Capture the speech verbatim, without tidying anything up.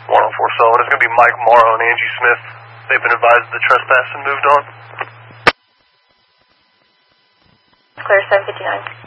one oh four Sullivan. It's going to be Mike Morrow and Angie Smith. They've been advised of the trespass and moved on. Clear seven fifty-nine.